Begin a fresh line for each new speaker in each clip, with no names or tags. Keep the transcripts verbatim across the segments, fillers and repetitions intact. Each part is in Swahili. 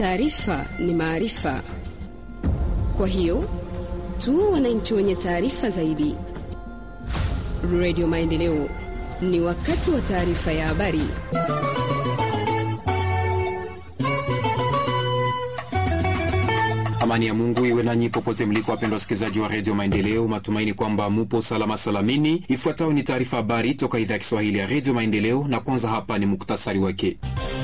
Taarifa ni maarifa. Kwa hiyo, tu wananchi wenye taarifa zaidi. Radio Maendeleo, ni wakati wa taarifa ya habari.
Amani ya Mungu iwe nanyi popote mliko, wapendwa wasikilizaji wa Radio Maendeleo. Matumaini kwamba mupo salama salamini. Ifuatayo ni taarifa habari toka idhaa ya Kiswahili ya Radio Maendeleo, na kwanza hapa ni muktasari wake.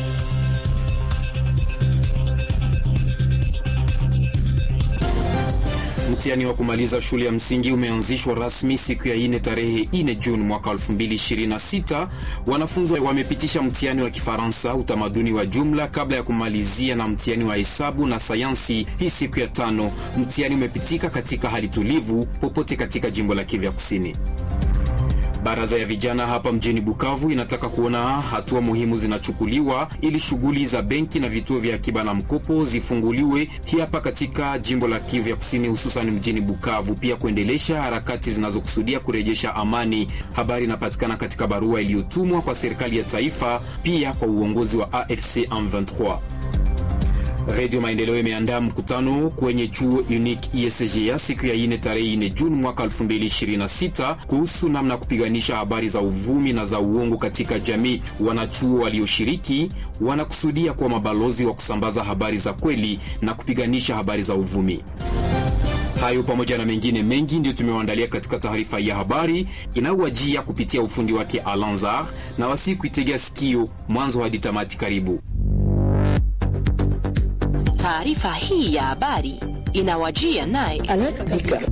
Mtihani wa kumaliza shule ya msingi umeanzishwa rasmi siku ya ine tarehe ine Juni mwaka elfu mbili ishirini na sita. Wanafunzi wamepitisha mtihani wa Kifaransa, utamaduni wa jumla kabla ya kumalizia na mtihani wa hesabu na sayansi hii siku ya tano. Mtihani umepitika katika hali tulivu popote katika jimbo la Kivu Kusini. Baraza ya vijana hapa mjini Bukavu inataka kuona hatua muhimu zinachukuliwa ili shughuli za benki na vituo vya akiba na mkopo zifunguliwe hii hapa katika jimbo la Kivu Kusini, hususan mjini Bukavu, pia kuendelesha harakati zinazokusudia kurejesha amani. Habari inapatikana katika barua iliyotumwa kwa serikali ya taifa, pia kwa uongozi wa A F C M ishirini na tatu. Radio Maendeleo imeandaa mkutano kwenye chuo Unique I S G A siku ya ine tarehe ine Juni mwaka elfu mbili ishirini na sita kuhusu namna kupiganisha habari za uvumi na za uongo katika jamii. Wanachuo walioshiriki wanakusudia kuwa mabalozi wa kusambaza habari za kweli na kupiganisha habari za uvumi. Hayo pamoja na mengine mengi ndio tumewaandalia katika taarifa ya habari inayowajia kupitia ufundi wake Alanzar, na wasikuitegea sikio mwanzo hadi tamati. Karibu.
Taarifa hii ya habari inawajia naye Alaka.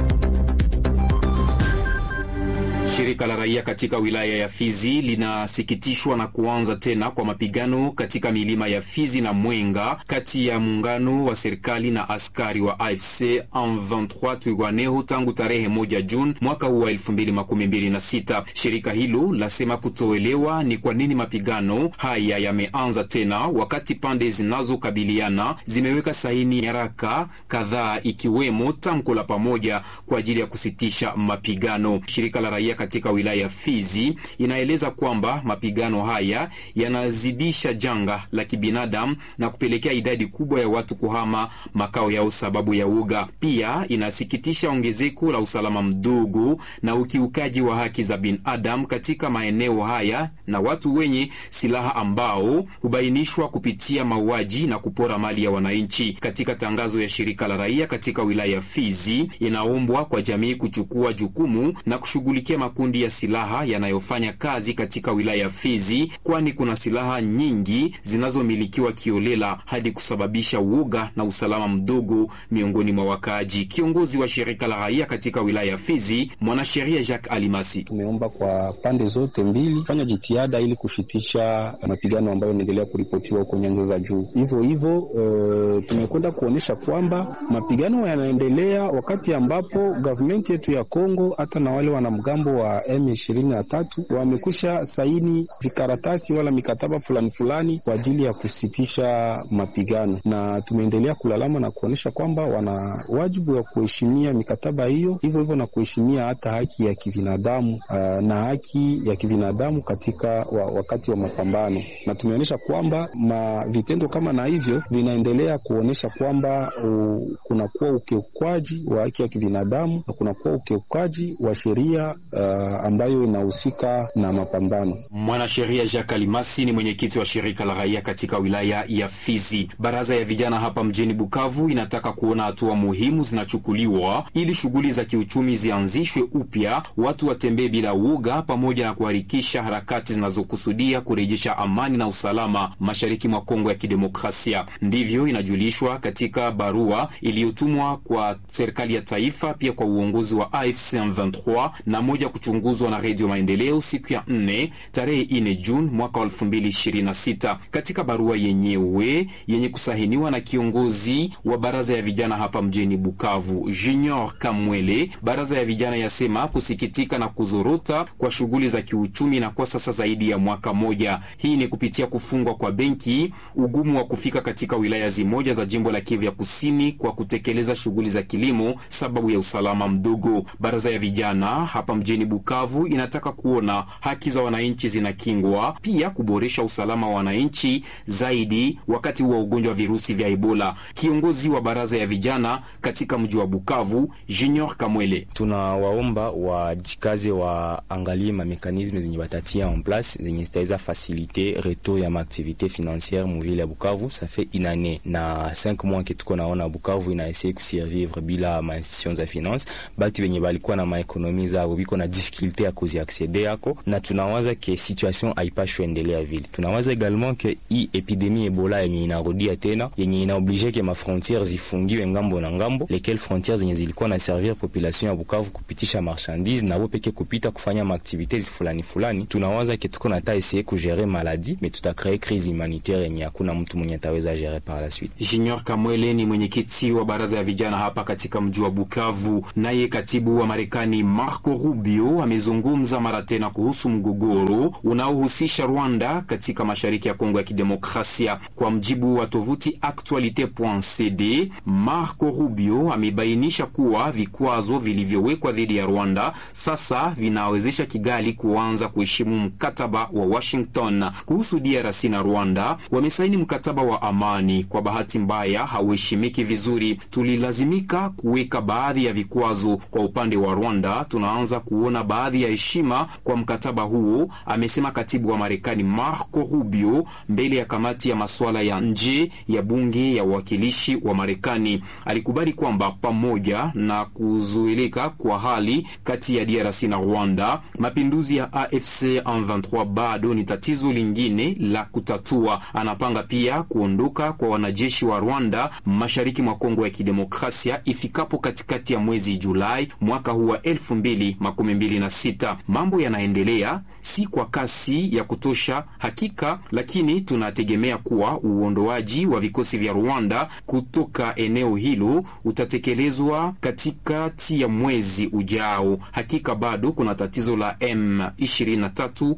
Shirika la raia katika wilaya ya Fizi linasikitishwa na kuanza tena kwa mapigano katika milima ya Fizi na Mwenga kati ya muungano wa serikali na askari wa A F C M ishirini na tatu Twirwaneho tangu tarehe moja Juni mwaka huu wa elfu mbili makumi mbili na sita. Shirika hilo lasema kutoelewa ni kwa nini mapigano haya yameanza tena wakati pande zinazokabiliana zimeweka saini nyaraka kadhaa, ikiwemo tamko la pamoja kwa ajili ya kusitisha mapigano. Shirika la raia katika wilaya ya Fizi inaeleza kwamba mapigano haya yanazidisha janga la kibinadamu na kupelekea idadi kubwa ya watu kuhama makao yao sababu ya uga. Pia inasikitisha ongezeko la usalama mdogo na ukiukaji wa haki za binadamu katika maeneo haya na watu wenye silaha ambao hubainishwa kupitia mauaji na kupora mali ya wananchi. Katika tangazo ya shirika la raia katika wilaya ya Fizi, inaombwa kwa jamii kuchukua jukumu na kushughulikia makundi ya silaha yanayofanya kazi katika wilaya ya Fizi, kwani kuna silaha nyingi zinazomilikiwa kiolela hadi kusababisha uoga na usalama mdogo miongoni mwa wakaaji. Kiongozi wa shirika la raia katika wilaya ya Fizi, mwanasheria Jacques Alimasi:
tumeomba kwa pande zote mbili kufanya jitihada ili kushitisha mapigano ambayo yanaendelea kuripotiwa huko nyanja za juu. Hivyo hivyo uh, tumekwenda kuonesha kwamba mapigano yanaendelea wakati ambapo government yetu ya Kongo hata na wale wanamgambo wa M ishirini na tatu wamekusha saini vikaratasi wala mikataba fulani fulani kwa ajili ya kusitisha mapigano, na tumeendelea kulalama na kuonesha kwamba wana wajibu wa kuheshimia mikataba hiyo, hivyo hivyo na kuheshimia hata haki ya kibinadamu uh, na haki ya kibinadamu katika wa, wakati wa mapambano. Na tumeonyesha kwamba ma vitendo kama na hivyo vinaendelea kuonesha kwamba uh, kunakuwa ukiukwaji wa haki ya kibinadamu na kunakuwa ukiukwaji wa sheria uh, ambayo inahusika na mapambano.
Mwanasheria Jacques Alimasi ni mwenyekiti wa shirika la raia katika wilaya ya Fizi. Baraza ya vijana hapa mjini Bukavu inataka kuona hatua muhimu zinachukuliwa ili shughuli za kiuchumi zianzishwe upya, watu watembee bila uoga, pamoja na kuharakisha harakati zinazokusudia kurejesha amani na usalama mashariki mwa Kongo ya Kidemokrasia. Ndivyo inajulishwa katika barua iliyotumwa kwa serikali ya taifa, pia kwa uongozi wa A F C M ishirini na tatu na moja kuchunguzwa na Radio Maendeleo siku ya nne tarehe ine Juni mwaka elfu mbili ishirini na sita. Katika barua yenyewe yenye kusahiniwa na kiongozi wa baraza ya vijana hapa mjini Bukavu, Junior Kamwele, baraza ya vijana yasema kusikitika na kuzorota kwa shughuli za kiuchumi na kwa sasa zaidi ya mwaka moja. Hii ni kupitia kufungwa kwa benki, ugumu wa kufika katika wilaya zimoja za jimbo la Kivu Kusini kwa kutekeleza shughuli za kilimo sababu ya usalama mdogo. Baraza ya vijana hapa mjini mjini Bukavu inataka kuona haki za wananchi zinakingwa, pia kuboresha usalama wa wananchi zaidi wakati wa ugonjwa wa virusi vya Ebola. Kiongozi wa baraza ya vijana katika mji wa Bukavu, Junior Kamwele:
tunawaomba wajikaze waangalie ma mekanisme zenye batatia en place zenye zitaweza faciliter retour ya activité financière mu ville ya Bukavu. Ça fait une année na cinq mois que tuko naona Bukavu ina essayer kusurvivre bila ma institutions za finance. Bati wenye balikuwa na maekonomi zao biko na difficulté ya kuzi accéder yako, na tunawaza ke situation haipashwe endelea vile. Tunawaza également ke hii epidemie Ebola yenye inarudia tena, yenye ina oblige ke ma frontières zifungiwe ngambo na ngambo, lesquelles frontières zenye zilikuwa na servir population ya Bukavu kupitisha marchandise na wopeke kupita kufanya ma activités fulani fulani. Tunawaza ke tuko na ta essayer ku gérer maladie, mais tuta créer crise humanitaire yenye hakuna mtu mwenye ataweza gérer par la suite.
Junior Kamwele ni mwenyekiti wa baraza ya vijana hapa katika mji wa Bukavu. Naye katibu wa Marekani Marco Rubio amezungumza mara tena kuhusu mgogoro unaohusisha Rwanda katika mashariki ya Kongo ya Kidemokrasia. Kwa mjibu wa tovuti actualite point c d, Marco Rubio amebainisha kuwa vikwazo vilivyowekwa dhidi ya Rwanda sasa vinawezesha Kigali kuanza kuheshimu mkataba wa Washington. Kuhusu D R C na Rwanda, wamesaini mkataba wa amani. Kwa bahati mbaya hauheshimiki vizuri. Tulilazimika kuweka baadhi ya vikwazo kwa upande wa Rwanda. Tunaanza kuona baadhi ya heshima kwa mkataba huo, amesema katibu wa Marekani Marco Rubio mbele ya kamati ya masuala ya nje ya bunge ya wakilishi wa Marekani. Alikubali kwamba pamoja na kuzuilika kwa hali kati ya D R C na Rwanda, mapinduzi ya A F C M vingt-trois bado ni tatizo lingine la kutatua. Anapanga pia kuondoka kwa wanajeshi wa Rwanda mashariki mwa Kongo ya Kidemokrasia ifikapo katikati ya mwezi Julai mwaka huu wa elfu mbili makumi mbili na sita. Mambo yanaendelea si kwa kasi ya kutosha hakika, lakini tunategemea kuwa uondoaji wa vikosi vya Rwanda kutoka eneo hilo utatekelezwa katikati ya mwezi ujao. Hakika bado kuna tatizo la M ishirini na tatu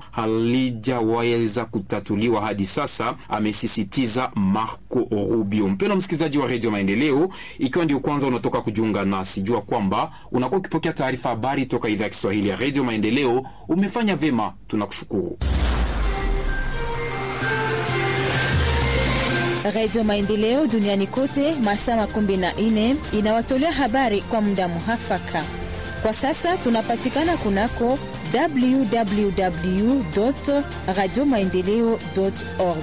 halijaweza kutatuliwa hadi sasa, amesisitiza Marco Rubio. Mpendwa msikilizaji wa Radio Maendeleo, ikiwa ndio kwanza unatoka kujiunga nasi, jua kwamba unakuwa ukipokea taarifa habari toka idhaa ya Kiswahili ya Radio Maendeleo. Umefanya vema, tunakushukuru.
Radio Maendeleo duniani kote masaa makumi na nne inawatolea habari kwa muda muhafaka. Kwa sasa tunapatikana kunako w w w dot radio maendeleo dot org.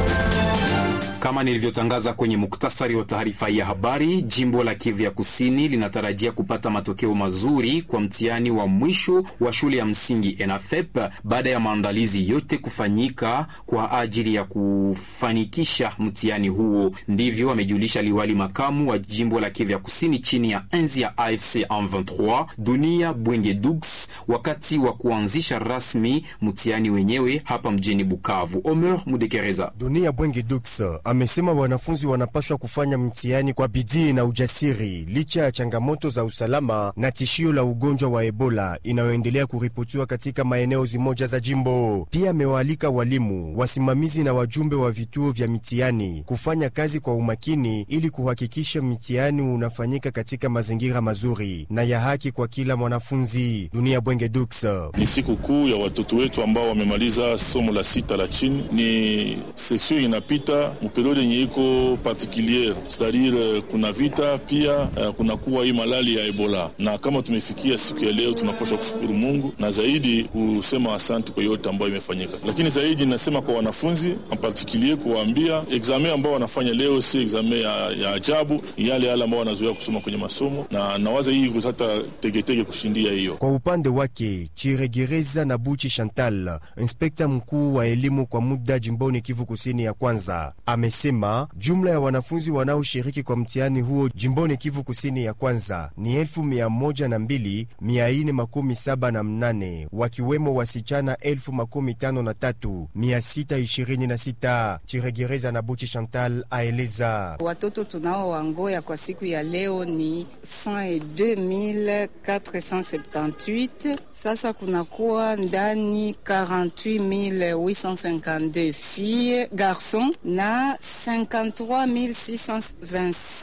Kama nilivyotangaza kwenye muktasari wa taarifa ya habari, jimbo la Kivu ya Kusini linatarajia kupata matokeo mazuri kwa mtihani wa mwisho wa shule ya msingi E N A F E P baada ya maandalizi yote kufanyika kwa ajili ya kufanikisha mtihani huo. Ndivyo amejulisha liwali makamu wa jimbo la Kivu ya Kusini chini ya enzi ya A F C M vingt-trois Dunia Bwenge Dux wakati wa kuanzisha rasmi mtihani wenyewe hapa mjini Bukavu. Omer Mudekereza.
Dunia Bwenge Dux amesema wanafunzi wanapaswa kufanya mtihani kwa bidii na ujasiri licha ya changamoto za usalama na tishio la ugonjwa wa Ebola inayoendelea kuripotiwa katika maeneo zimoja za jimbo. Pia amewaalika walimu, wasimamizi na wajumbe wa vituo vya mitihani kufanya kazi kwa umakini ili kuhakikisha mitihani unafanyika katika mazingira mazuri na ya haki kwa kila mwanafunzi. Dunia Bwenge Dux.
Ni siku kuu ya watoto wetu ambao wamemaliza somo la sita la chini. Ni session inapita periode yenye iko particulier, c'est-à-dire kuna vita pia uh, kuna kuwa hii malali ya Ebola, na kama tumefikia siku ya leo tunapaswa kushukuru Mungu na zaidi kusema asante kwa yote ambayo imefanyika. Lakini zaidi nasema kwa wanafunzi en particulier kuwaambia examen ambao wanafanya leo si examen ya, ya ajabu, yale yale ambao wanazoea kusoma kwenye masomo, na nawaza hii kutata tegetege kushindia hiyo.
Kwa upande wake Chiregereza na Buchi Chantal, inspekta mkuu wa elimu kwa muda jimboni Kivu Kusini ya kwanza, amesema jumla ya wanafunzi wanaoshiriki kwa mtihani huo jimboni Kivu Kusini ya kwanza ni elfu mia moja na mbili mia ine makumi saba na mnane, wakiwemo wasichana elfu makumi tano na tatu mia sita ishirini na sita. Chiregereza na Buchi Chantal aeleza
watoto tunao wangoya kwa siku ya leo ni cent deux mille quatre cent septante-huit. Sasa kunakuwa ndani quarante-huit mille huit cent cinquante-deux filles garçons na cinquante-trois mille six cent vingt-six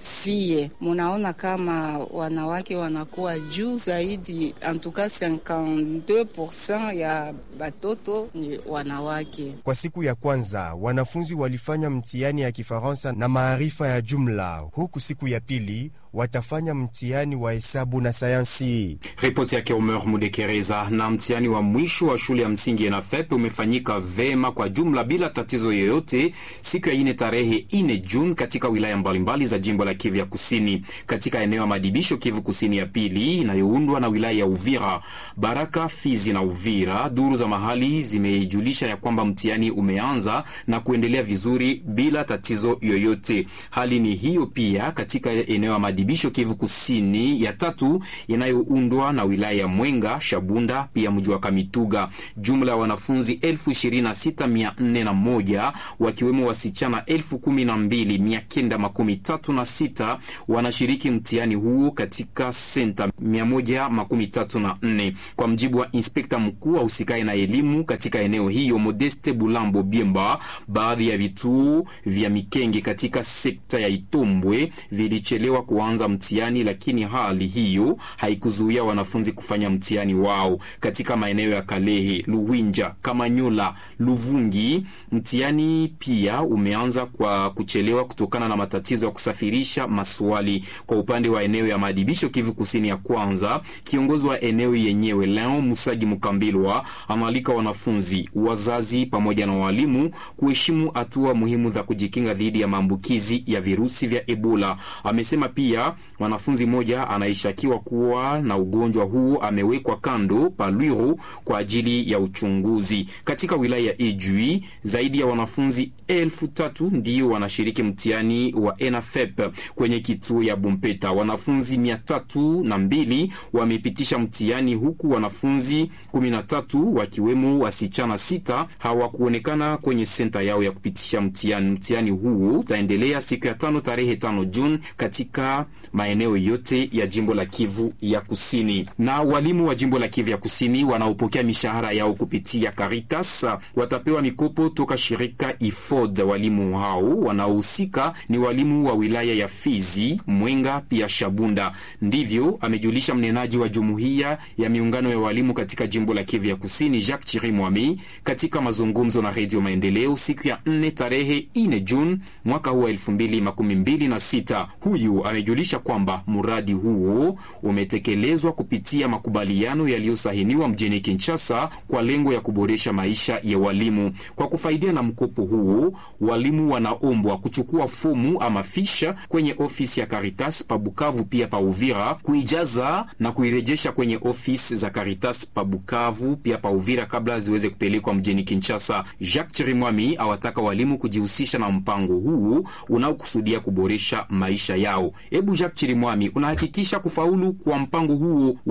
fie. Munaona kama wanawake wanakuwa juu zaidi, antuka cinquante deux pourcent ya batoto ni wanawake.
Kwa siku ya kwanza wanafunzi walifanya mtihani ya Kifaransa na maarifa ya jumla, huku siku ya pili watafanya mtihani wa hesabu na sayansi.
Ripoti yake Omer Mudekereza. Na mtihani wa mwisho wa shule ya msingi ENAFEP umefanyika vema kwa jumla bila tatizo yoyote siku ya ine tarehe ine Juni katika wilaya mbalimbali za jimbo la Kivu ya Kusini. Katika eneo ya madibisho Kivu Kusini ya pili inayoundwa na wilaya ya Uvira, Baraka, Fizi na Uvira, duru za mahali zimejulisha ya kwamba mtihani umeanza na kuendelea vizuri bila tatizo yoyote. Hali ni hiyo pia katika eneo ya madibisho Bisho Kivu Kusini ya tatu inayoundwa na wilaya ya Mwenga, Shabunda pia mji wa Kamituga. Jumla ya wanafunzi elfu ishirini na sita mia nne na moja wakiwemo wasichana elfu kumi na mbili mia kenda makumi tatu na sita wanashiriki mtihani huo katika senta mia moja makumi tatu na nne. Kwa mjibu wa inspekta mkuu wa usikae na elimu katika eneo hiyo Modeste Bulambo Biemba, baadhi ya vituo vya Mikenge katika sekta ya Itombwe vilichelewa kuanza mtihani, lakini hali hiyo haikuzuia wanafunzi kufanya mtihani wao. Katika maeneo ya Kalehe, Luwinja, Kamanyola, Luvungi, mtihani pia umeanza kwa kuchelewa kutokana na matatizo ya kusafirisha maswali. Kwa upande wa eneo ya madibisho Kivu Kusini ya kwanza, kiongozi wa eneo yenyewe Leon Musaji Mukambilwa amalika wanafunzi, wazazi pamoja na walimu kuheshimu hatua muhimu za kujikinga dhidi ya maambukizi ya virusi vya Ebola. Amesema pia wanafunzi moja anaishakiwa kuwa na ugonjwa huu amewekwa kando Palwiro kwa ajili ya uchunguzi. Katika wilaya ya Ijui, zaidi ya wanafunzi elfu tatu ndio wanashiriki mtihani wa ENAFEP. Kwenye kituo ya Bumpeta, wanafunzi mia tatu na mbili wamepitisha mtihani, huku wanafunzi kumi na tatu wakiwemo wasichana sita hawakuonekana kwenye senta yao ya kupitisha mtihani. Mtihani huu utaendelea siku ya tano tarehe tano Juni katika maeneo yote ya jimbo la Kivu ya Kusini. Na walimu wa jimbo la Kivu ya Kusini wanaopokea mishahara yao kupitia Caritas watapewa mikopo toka shirika I F O D. Walimu hao wanaohusika ni walimu wa wilaya ya Fizi, Mwenga pia Shabunda. Ndivyo amejulisha mnenaji wa jumuiya ya miungano ya walimu katika jimbo la Kivu ya Kusini Jacques Chirimwami katika mazungumzo na Radio Maendeleo siku ya nne tarehe ine Juni mwaka huu wa elfu mbili makumi mbili na sita. Huyu amejulisha kwamba muradi huo umetekelezwa kupitia makubaliano yaliyosahiniwa mjini Kinshasa kwa lengo ya kuboresha maisha ya walimu. Kwa kufaidia na mkopo huo, walimu wanaombwa kuchukua fomu ama fisha kwenye ofisi ya Caritas pa Bukavu pia pa Uvira, kuijaza na kuirejesha kwenye ofisi za Caritas pa Bukavu pia pa Uvira kabla ziweze kupelekwa mjini Kinshasa. Jacques Chirimwami awataka walimu kujihusisha na mpango huu unaokusudia kuboresha maisha yao. Ebu Jacques Chirimwami, unahakikisha kufaulu kwa mpango huo